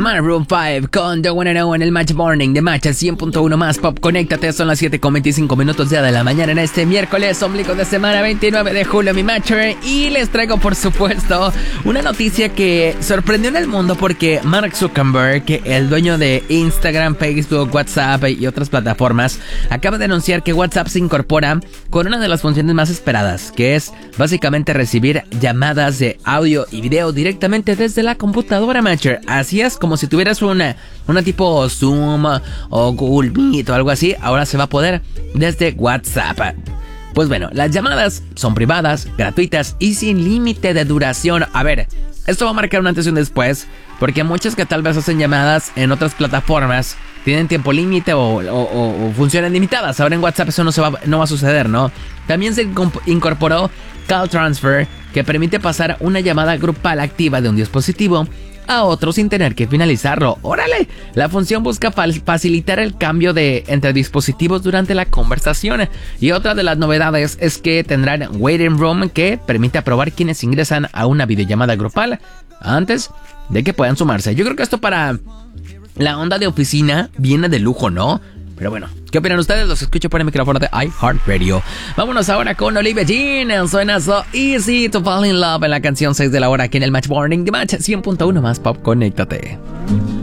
Maroon 5 con The One and Only en el Match Morning de Match 100.1 más Pop. Conéctate, son las 7:25 ya de la mañana en este miércoles, ombligo de semana 29 de julio, mi Matcher. Y les traigo, por supuesto, una noticia que sorprendió en el mundo porque Mark Zuckerberg, el dueño de Instagram, Facebook, WhatsApp y otras plataformas, acaba de anunciar que WhatsApp se incorpora con una de las funciones más esperadas, que es básicamente recibir llamadas de audio y video directamente desde la computadora, Matcher. Así es, como si tuvieras una tipo Zoom o Google Meet o algo así. Ahora se va a poder desde WhatsApp. Pues bueno, las llamadas son privadas, gratuitas y sin límite de duración. A ver, esto va a marcar un antes y un después, porque muchos que tal vez hacen llamadas en otras plataformas tienen tiempo límite o funcionan limitadas. Ahora en WhatsApp eso no va a suceder, ¿no? También se incorporó Call Transfer, que permite pasar una llamada grupal activa de un dispositivo a otro sin tener que finalizarlo. ¡Órale! La función busca facilitar el cambio entre dispositivos durante la conversación. Y otra de las novedades es que tendrán Waiting Room, que permite aprobar quienes ingresan a una videollamada grupal antes de que puedan sumarse. Yo creo que esto para la onda de oficina viene de lujo, ¿no? Pero bueno, ¿qué opinan ustedes? Los escucho por el micrófono de iHeartRadio. Vámonos ahora con Olivia Jean. Suena So Easy to Fall in Love en la canción 6 de la hora aquí en el Match Morning de Match 100.1 más Pop. Conéctate.